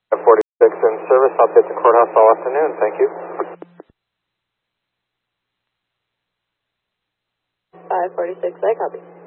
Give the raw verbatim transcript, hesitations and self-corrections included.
forty-six in service. I'll be at the courthouse all afternoon. Thank you. five forty-six, I copy.